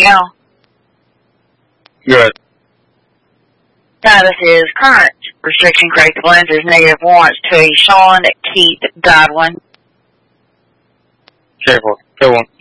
now? Good. Status is current. Restriction corrective lenses negative warrants to a Sean Keith Godwin. Careful. Kill one.